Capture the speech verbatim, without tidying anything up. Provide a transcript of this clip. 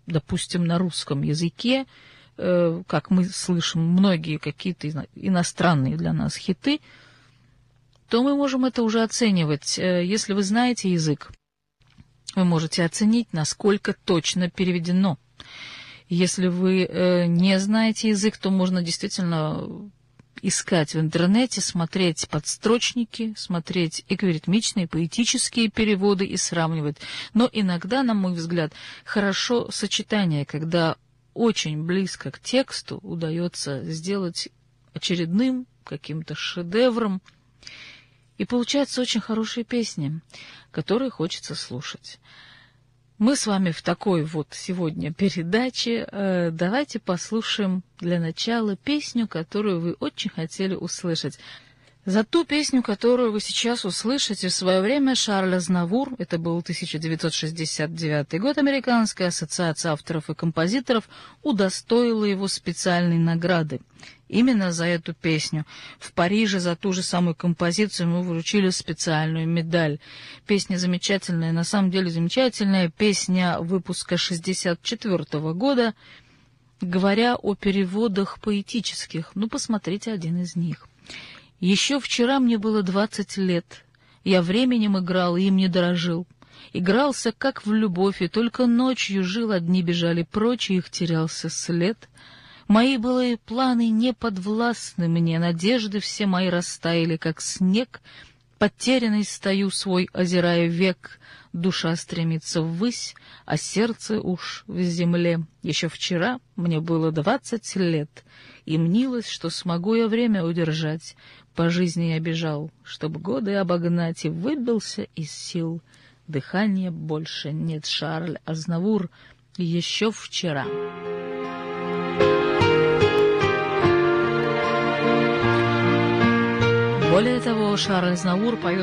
допустим, на русском языке, э, как мы слышим многие какие-то иностранные для нас хиты, то мы можем это уже оценивать. Если вы знаете язык, вы можете оценить, насколько точно переведено. Если вы э, не знаете язык, то можно действительно искать в интернете, смотреть подстрочники, смотреть алгоритмичные, поэтические переводы и сравнивать. Но иногда, на мой взгляд, хорошо сочетание, когда очень близко к тексту удается сделать очередным каким-то шедевром, и получаются очень хорошие песни, которые хочется слушать. Мы с вами в такой вот сегодня передаче. Э, давайте послушаем для начала песню, которую вы очень хотели услышать. За ту песню, которую вы сейчас услышите, в свое время Шарль Азнавур, это был тысяча девятьсот шестьдесят девятый год, Американская ассоциация авторов и композиторов удостоила его специальной награды. Именно за эту песню. В Париже за ту же самую композицию ему вручили специальную медаль. Песня замечательная, на самом деле замечательная. Песня выпуска шестьдесят четвёртого года, говоря о переводах поэтических. Ну, посмотрите один из них. «Еще вчера мне было двадцать лет. Я временем играл и им не дорожил. Игрался, как в любовь, и только ночью жил. Одни бежали прочь, и их терялся след. Мои былые планы не подвластны мне, надежды все мои растаяли, как снег. Потерянный стою свой, озирая век. Душа стремится ввысь, а сердце уж в земле. Еще вчера мне было двадцать лет, и мнилось, что смогу я время удержать. По жизни я бежал, чтобы годы обогнать, и выбился из сил. Дыхания больше нет. Шарль Азнавур. Еще вчера. Более того, Шарль Азнавур поет